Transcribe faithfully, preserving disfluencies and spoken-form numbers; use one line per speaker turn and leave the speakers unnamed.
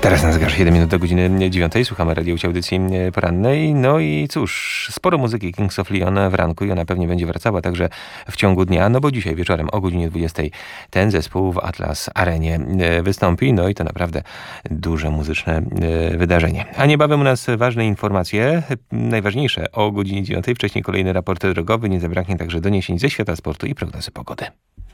Teraz na zegarze siedem minut do godziny dziewiątej. Słuchamy radiowej audycji porannej. No i cóż, sporo muzyki Kings of Leon w ranku i ona pewnie będzie wracała także w ciągu dnia, no bo dzisiaj wieczorem o godzinie dwudziestej ten zespół w Atlas Arenie wystąpi. No i to naprawdę duże muzyczne wydarzenie. A niebawem u nas ważne informacje, najważniejsze o godzinie dziewiątej. Wcześniej kolejny raport drogowy. Nie zabraknie także doniesień ze świata sportu i prognozy pogody.